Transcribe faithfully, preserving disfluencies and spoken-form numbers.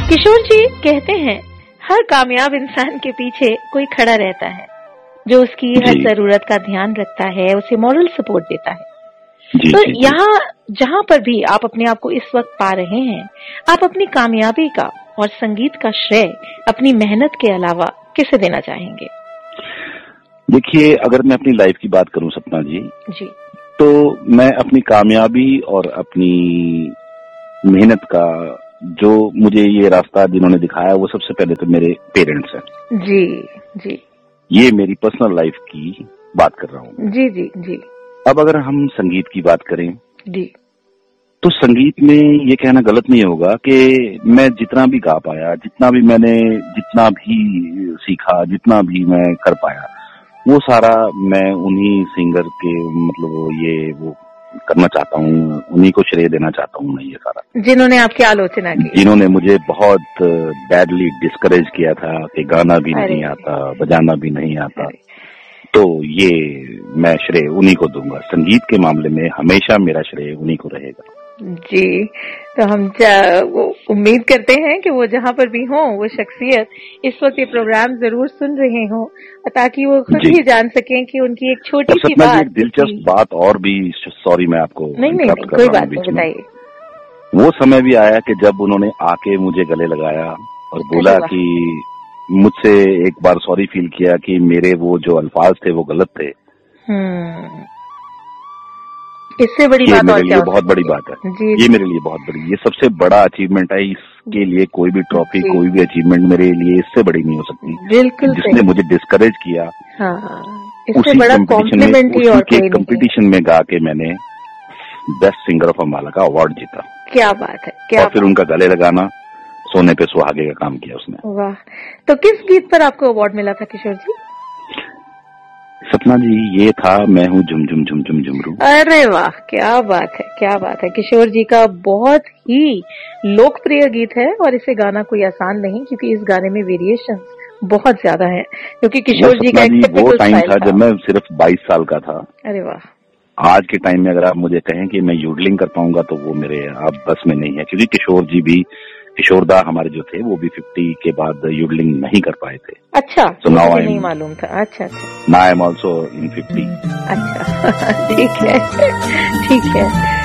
किशोर जी कहते हैं हर कामयाब इंसान के पीछे कोई खड़ा रहता है जो उसकी हर जरूरत का ध्यान रखता है, उसे मॉरल सपोर्ट देता है। जी, तो यहाँ जहाँ पर भी आप अपने आप को इस वक्त पा रहे हैं, आप अपनी कामयाबी का और संगीत का श्रेय अपनी मेहनत के अलावा किसे देना चाहेंगे? देखिए, अगर मैं अपनी लाइफ की बात करूं सपना जी, जी तो मैं अपनी कामयाबी और अपनी मेहनत का जो मुझे ये रास्ता जिन्होंने दिखाया वो सबसे पहले तो मेरे पेरेंट्स हैं। जी जी ये मेरी पर्सनल लाइफ की बात कर रहा हूँ। जी जी जी अब अगर हम संगीत की बात करें जी तो संगीत में ये कहना गलत नहीं होगा कि मैं जितना भी गा पाया, जितना भी मैंने जितना भी सीखा, जितना भी मैं कर पाया, वो सारा मैं उन्हीं सिंगर के मतलब वो ये वो करना चाहता हूँ, उन्हीं को श्रेय देना चाहता हूँ मैं ये सारा, जिन्होंने आपकी आलोचना की, जिन्होंने मुझे बहुत बैडली डिस्करेज किया था कि गाना भी नहीं आता, बजाना भी नहीं आता। तो ये मैं श्रेय उन्हीं को दूंगा। संगीत के मामले में हमेशा मेरा श्रेय उन्हीं को रहेगा। जी, तो हम उम्मीद करते हैं कि वो जहाँ पर भी हों, वो शख्सियत इस वक्त ये प्रोग्राम जरूर सुन रहे हों, ताकि वो खुद ही जान सकें कि उनकी एक छोटी सी बात, एक दिलचस्प बात और भी, सॉरी मैं आपको नहीं नहीं, नहीं कोई बात नहीं, बताइए। वो समय भी आया कि जब उन्होंने आके मुझे गले लगाया और बोला कि मुझसे एक बार सॉरी फील किया कि मेरे वो जो अल्फाज थे वो गलत थे। हम्म इससे बड़ी ये बात मेरे और लिए क्या बहुत बड़ी बात है। जी, ये मेरे लिए बहुत बड़ी, ये सबसे बड़ा अचीवमेंट है। इसके लिए कोई भी ट्रॉफी, कोई भी अचीवमेंट मेरे लिए इससे बड़ी नहीं हो सकती। बिल्कुल, जिसने मुझे डिस्करेज किया, हाँ, इससे बड़ा कॉम्प्लीमेंट ही और कोई नहीं। कंपटीशन में गा के मैंने बेस्ट सिंगर ऑफ अम्बाला का अवार्ड जीता। क्या बात है, क्या और फिर उनका गले लगाना, सोने पे सुहागे का काम किया उसने। वाह, तो किस गीत पर आपको अवार्ड मिला था किशोर जी? सपना जी, ये था मैं हूँ झुम झुम झुम झुम झुमरू। अरे वाह, क्या बात है, क्या बात है। किशोर जी का बहुत ही लोकप्रिय गीत है और इसे गाना कोई आसान नहीं, क्योंकि इस गाने में वेरिएशन बहुत ज्यादा है, क्योंकि किशोर जी का एक वो टाइम था जब मैं सिर्फ बाईस साल का था। अरे वाह। आज के टाइम में अगर आप मुझे कहें कि मैं यूडलिंग कर पाऊंगा तो वो मेरे आप बस में नहीं है, क्योंकि किशोर जी भी, किशोरदा हमारे जो थे वो भी फिफ्टी के बाद यूडलिंग नहीं कर पाए थे। अच्छा, so now नहीं मालूम था। अच्छा अच्छा, now I am also in fifty. अच्छा ठीक है, ठीक है।